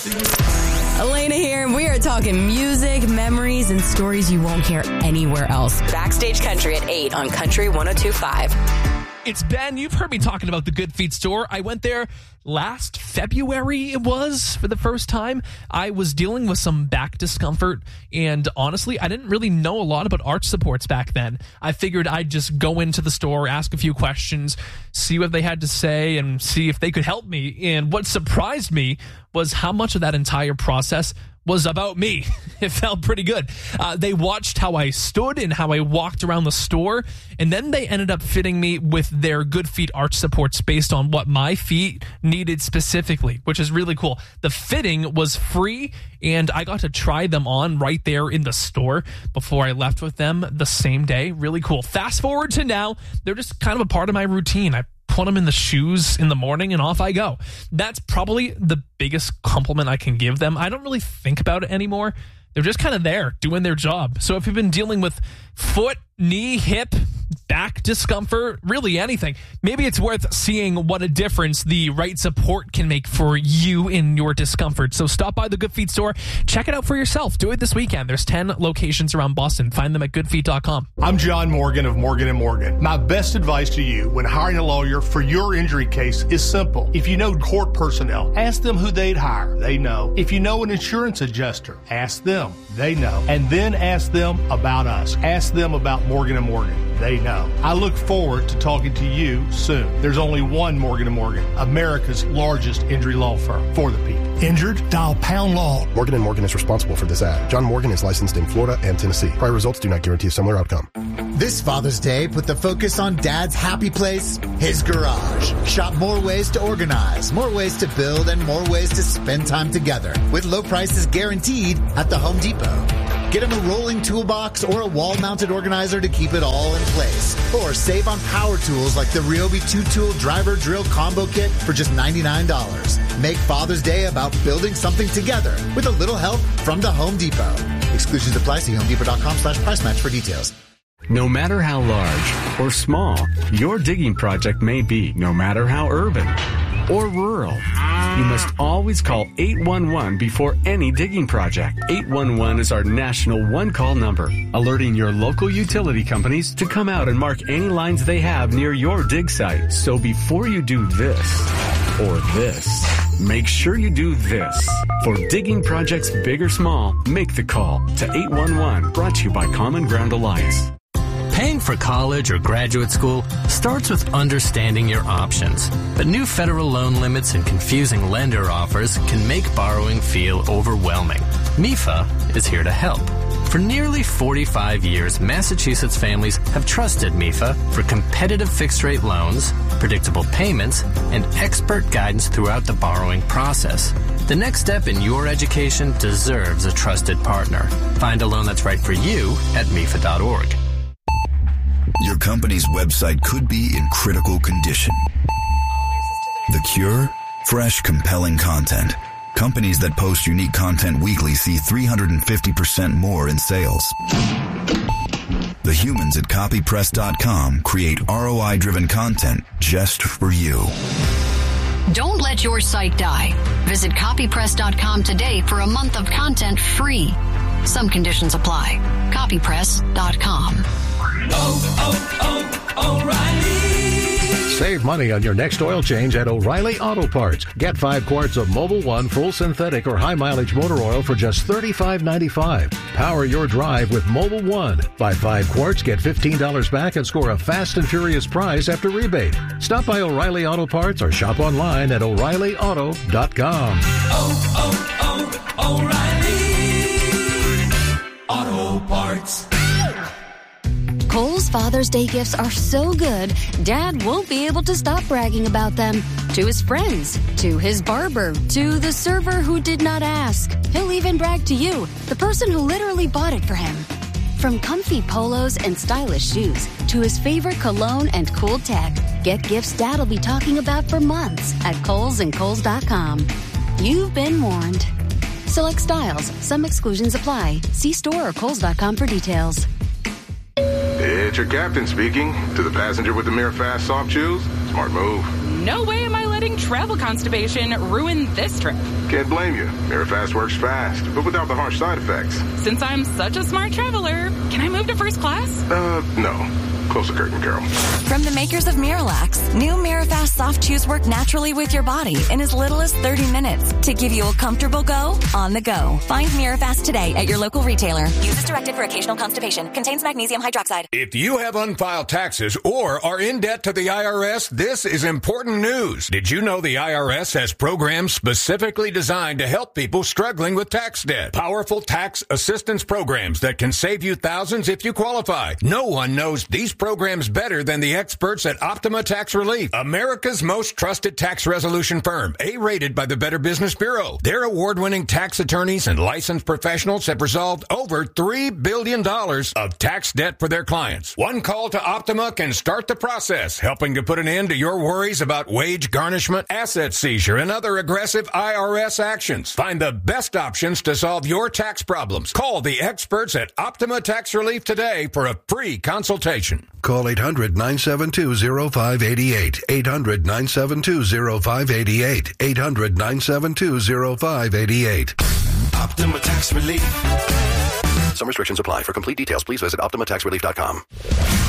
Elena here, and we are talking music, memories, and stories you won't hear anywhere else. Backstage Country at 8 on Country 102.5. It's Ben. You've heard me talking about the Good Feet store. I went there last February, it was, for the first time. I was dealing with some back discomfort, and honestly, I didn't really know a lot about arch supports back then. I figured I'd just go into the store, ask a few questions, see what they had to say, and see if they could help me. And what surprised me was how much of that entire process was about me. It felt pretty good. They watched how I stood and how I walked around the store, and then they ended up fitting me with their Good Feet arch supports based on what my feet needed specifically, which is really cool. The fitting was free, and I got to try them on right there in the store before I left with them the same day. Really cool. Fast forward to now, they're just kind of a part of my routine. I put them in the shoes in the morning and off I go. That's probably the biggest compliment I can give them. I don't really think about it anymore. They're just kind of there doing their job. So if you've been dealing with foot, knee, hip, back discomfort, really anything, maybe it's worth seeing what a difference the right support can make for you in your discomfort. So stop by the Good Feet store. Check it out for yourself. Do it this weekend. There's 10 locations around Boston. Find them at goodfeet.com. I'm John Morgan of Morgan & Morgan. My best advice to you when hiring a lawyer for your injury case is simple. If you know court personnel, ask them who they'd hire. They know. If you know an insurance adjuster, ask them. They know. And then ask them about us. Ask them about Morgan & Morgan. They know. I look forward to talking to you soon. There's only one Morgan & Morgan, America's largest injury law firm for the people. Injured? Dial Pound Law. Morgan & Morgan is responsible for this ad. John Morgan is licensed in Florida and Tennessee. Prior results do not guarantee a similar outcome. This Father's Day, put the focus on Dad's happy place, his garage. Shop more ways to organize, more ways to build, and more ways to spend time together. With low prices guaranteed at the Home Depot. Get him a rolling toolbox or a wall-mounted organizer to keep it all in place. Or save on power tools like the Ryobi 2-tool driver drill combo kit for just $99. Make Father's Day about building something together with a little help from the Home Depot. Exclusions apply. See homedepot.com/price match for details. No matter how large or small your digging project may be, no matter how urban or rural, you must always call 811 before any digging project. 811 is our national one-call number, alerting your local utility companies to come out and mark any lines they have near your dig site. So before you do this or this, make sure you do this. For digging projects big or small, make the call to 811. Brought to you by Common Ground Alliance. Paying for college or graduate school starts with understanding your options. But new federal loan limits and confusing lender offers can make borrowing feel overwhelming. MIFA is here to help. For nearly 45 years, Massachusetts families have trusted MIFA for competitive fixed-rate loans, predictable payments, and expert guidance throughout the borrowing process. The next step in your education deserves a trusted partner. Find a loan that's right for you at MIFA.org. Your company's website could be in critical condition. The cure? Fresh, compelling content. Companies that post unique content weekly see 350% more in sales. The humans at copypress.com create ROI-driven content just for you. Don't let your site die. Visit copypress.com today for a month of content free. Some conditions apply. Copypress.com. O'Reilly. Save money on your next oil change at O'Reilly Auto Parts. Get 5 quarts of Mobil 1 full synthetic or high mileage motor oil for just $35.95. Power your drive with Mobil 1. Buy 5 quarts, get $15 back, and score a fast and furious prize after rebate. Stop by O'Reilly Auto Parts or shop online at O'ReillyAuto.com. O'Reilly Auto Parts. Kohl's Father's Day gifts are so good, Dad won't be able to stop bragging about them. To his friends, to his barber, to the server who did not ask. He'll even brag to you, the person who literally bought it for him. From comfy polos and stylish shoes to his favorite cologne and cool tech, get gifts Dad'll be talking about for months at Kohl's and Kohl's.com. You've been warned. Select styles. Some exclusions apply. See store or Kohl's.com for details. It's your captain speaking. To the passenger with the Mirror Fast soft shoes, smart move. No way am I letting travel constipation ruin this trip. Can't blame you. AmeriFast works fast, but without the harsh side effects. Since I'm such a smart traveler, can I move to first class? No. Close the curtain, Carol. From the makers of Miralax, new AmeriFast soft chews work naturally with your body in as little as 30 minutes to give you a comfortable go on the go. Find Mirafast today at your local retailer. Use as directed for occasional constipation. Contains magnesium hydroxide. If you have unfiled taxes or are in debt to the IRS, this is important news. Did you know the IRS has programs specifically designed to help people struggling with tax debt? Powerful tax assistance programs that can save you thousands if you qualify. No one knows these programs better than the experts at Optima Tax Relief, America's most trusted tax resolution firm, A-rated by the Better Business Bureau. Their award-winning tax attorneys and licensed professionals have resolved over $3 billion of tax debt for their clients. One call to Optima can start the process, helping to put an end to your worries about wage garnishment, asset seizure, and other aggressive IRS actions. Find the best options to solve your tax problems. Call the experts at Optima Tax Relief today for a free consultation. Call 800-972-0588. 800-972-0588. 800-972-0588. Optima Tax Relief. Some restrictions apply. For complete details, please visit OptimaTaxRelief.com.